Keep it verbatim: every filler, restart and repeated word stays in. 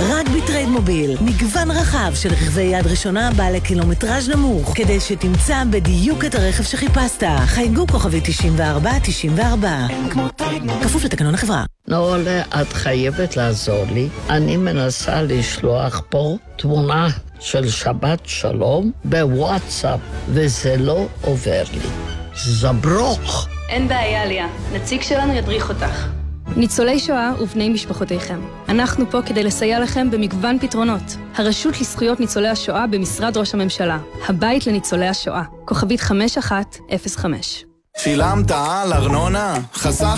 רק בטרייד מוביל. מגוון רחב של רכבי יד ראשונה בעלי קילומטראז' נמוך, כדי שתמצא בדיוק את הרכב שחיפשת. חייגו כוכבי תשעים וארבע תשעים וארבע. כפוף לתקנון החברה. נולה, את חייבת לעזור לי. אני מנסה לשלוח פה תמונה של שבת שלום בוואטסאפ, וזה לא עובר לי. זברוך. אין בעיה, ליה. נציג שלנו ידריך אותך. ניצולי שואה ובני משפחותיכם. אנחנו פה כדי לסייע לכם במגוון פתרונות. הרשות לזכויות ניצולי השואה במשרד ראש הממשלה. הבית לניצולי השואה. כוכבית חמש אחת אפס חמש. שילמת על ארנונה? חסכת